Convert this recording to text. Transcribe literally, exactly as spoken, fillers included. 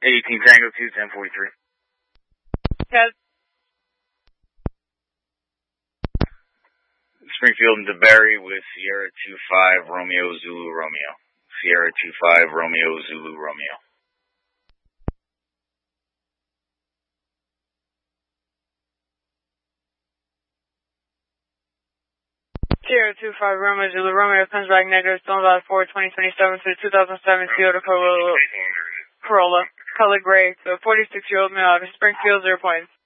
eighteen Tango two, ten forty-three. Yes. Springfield and DeBerry with Sierra two five, Romeo, Zulu, Romeo. Sierra two five, Romeo, Zulu, Romeo. Sierra two five, Romeo, Zulu, Romeo, comes back negative, Stonewall four, twenty twenty-seven to the two thousand seven Toyota Corolla, Corolla, color gray, the forty-six-year-old male out of Springfield, zero points.